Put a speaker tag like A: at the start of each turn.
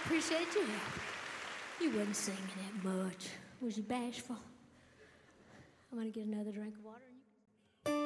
A: appreciate your help. You wasn't singing that much. Was you bashful? I'm gonna get another drink of water.